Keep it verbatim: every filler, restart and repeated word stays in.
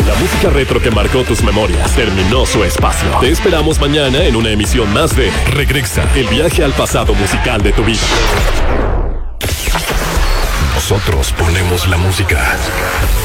La música retro que marcó tus memorias terminó su espacio. Te esperamos mañana en una emisión más de Regresa, el viaje al pasado musical de tu vida. Nosotros ponemos la música.